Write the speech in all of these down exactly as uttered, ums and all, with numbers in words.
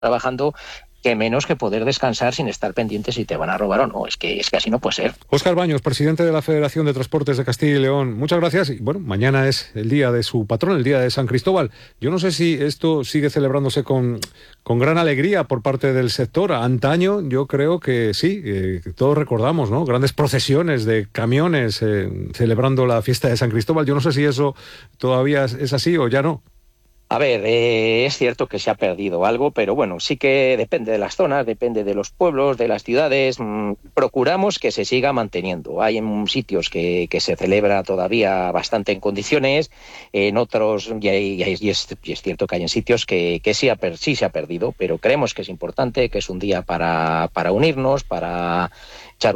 trabajando, que menos que poder descansar sin estar pendiente si te van a robar o no. Es que, es que así no puede ser. Óscar Baños, presidente de la Federación de Transportes de Castilla y León, muchas gracias. Y bueno, mañana es el día de su patrón, el día de San Cristóbal. Yo no sé si esto sigue celebrándose con, con gran alegría por parte del sector. Antaño yo creo que sí, eh, que todos recordamos, ¿no? Grandes procesiones de camiones eh, celebrando la fiesta de San Cristóbal. Yo no sé si eso todavía es así o ya no. A ver, eh, es cierto que se ha perdido algo, pero bueno, sí que depende de las zonas, depende de los pueblos, de las ciudades. Mmm, procuramos que se siga manteniendo. Hay en sitios que, que se celebra todavía bastante en condiciones, en otros, y, hay, y, es, y es cierto que hay en sitios que, que sí, ha, sí se ha perdido, pero creemos que es importante, que es un día para, para unirnos, para echar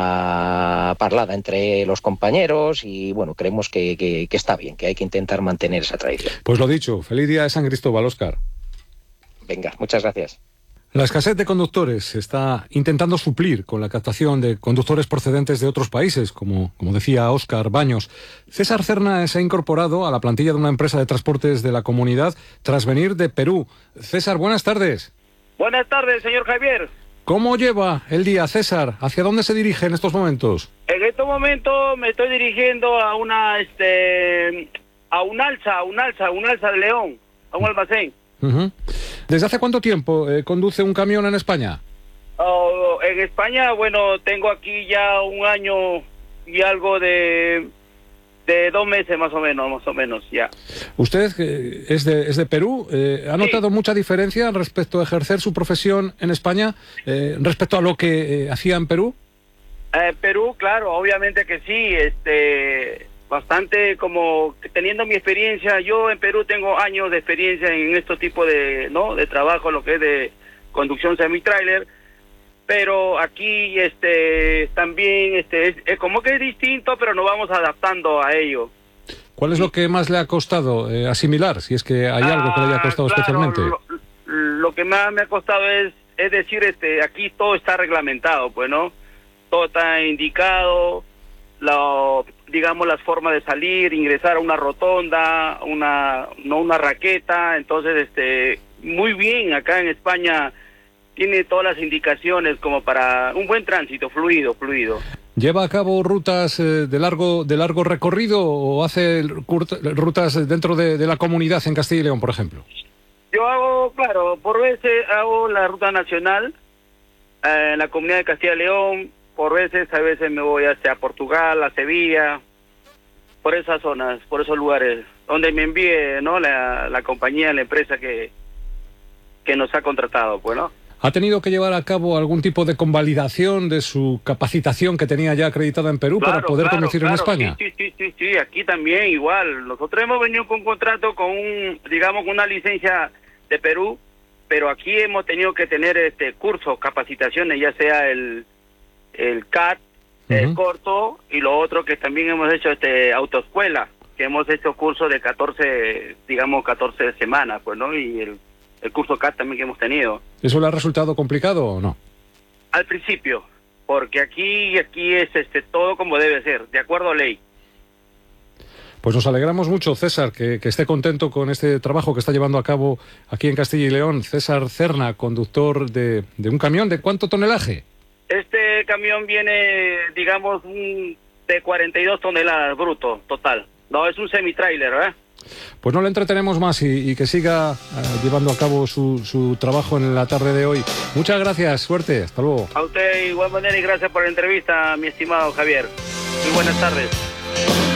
una parlada entre los compañeros y bueno, creemos que, que, que está bien, que hay que intentar mantener esa tradición. Pues lo dicho, feliz día de San Cristóbal, Óscar. Venga, muchas gracias. La escasez de conductores se está intentando suplir con la captación de conductores procedentes de otros países, como, como decía Óscar Baños. César Cerna se ha incorporado a la plantilla de una empresa de transportes de la comunidad tras venir de Perú. César, buenas tardes. Buenas tardes, señor Javier. ¿Cómo lleva el día, César? ¿Hacia dónde se dirige en estos momentos? En estos momentos me estoy dirigiendo a una, este, a un alza, a un alza, a un alza de León, a un almacén. Uh-huh. ¿Desde hace cuánto tiempo eh, conduce un camión en España? Oh, en España, bueno, tengo aquí ya un año y algo de... de dos meses más o menos, más o menos, ya. Usted eh, es, de, es de Perú, eh, ¿ha notado sí. mucha diferencia respecto a ejercer su profesión en España, eh, respecto a lo que eh, hacía en Perú? Eh, Perú, claro, obviamente que sí, este, bastante como teniendo mi experiencia, yo en Perú tengo años de experiencia en estos tipos de, ¿no?, de trabajo, lo que es de conducción semi-trailer. Pero aquí este también este es, es como que es distinto, pero nos vamos adaptando a ello. ¿Cuál es lo que más le ha costado eh, asimilar, si es que hay ah, algo que le haya costado claro, especialmente? Lo, lo que más me ha costado es es decir, este aquí todo está reglamentado, pues, ¿no? Todo está indicado, lo, digamos las formas de salir, ingresar a una rotonda, una no una raqueta, entonces este muy bien acá en España. Tiene todas las indicaciones como para un buen tránsito, fluido, fluido. ¿Lleva a cabo rutas eh, de largo de largo recorrido o hace rutas dentro de, de la comunidad en Castilla y León, por ejemplo? Yo hago, claro, por veces hago la ruta nacional eh, en la comunidad de Castilla y León, por veces, a veces me voy hacia Portugal, a Sevilla, por esas zonas, por esos lugares, donde me envíe, ¿no?, la, la compañía, la empresa que, que nos ha contratado, pues, ¿no? ¿Ha tenido que llevar a cabo algún tipo de convalidación de su capacitación que tenía ya acreditada en Perú claro, para poder claro, conducir claro, en España? Sí, sí, sí, sí, aquí también igual. Nosotros hemos venido con un contrato con un, digamos, con una licencia de Perú, pero aquí hemos tenido que tener este cursos, capacitaciones, ya sea el, el C A T, uh-huh. el corto, y lo otro que también hemos hecho este autoescuela, que hemos hecho cursos de catorce, digamos, catorce semanas, pues, ¿no? Y el el curso C A T también que hemos tenido. ¿Eso le ha resultado complicado o no? Al principio, porque aquí aquí es este todo como debe ser, de acuerdo a ley. Pues nos alegramos mucho, César, que, que esté contento con este trabajo que está llevando a cabo aquí en Castilla y León. César Cerna, conductor de, de un camión, ¿de cuánto tonelaje? Este camión viene, digamos, un, de cuarenta y dos toneladas bruto, total. No, es un semi-trailer, ¿verdad? Pues no le entretenemos más y, y que siga uh, llevando a cabo su, su trabajo en la tarde de hoy. Muchas gracias, suerte, hasta luego. A usted igual manera y gracias por la entrevista, mi estimado Javier. Muy buenas tardes.